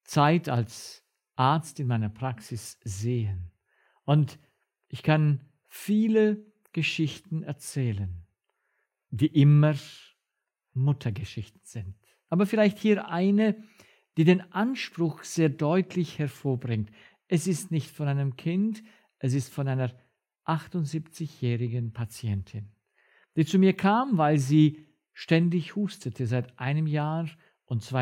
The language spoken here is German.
Zeit als Arzt in meiner Praxis sehen. Und ich kann viele Geschichten erzählen, die immer Muttergeschichten sind. Aber vielleicht hier eine, die den Anspruch sehr deutlich hervorbringt. Es ist nicht von einem Kind, es ist von einer 78-jährigen Patientin, die zu mir kam, weil sie ständig hustete, seit einem Jahr und 2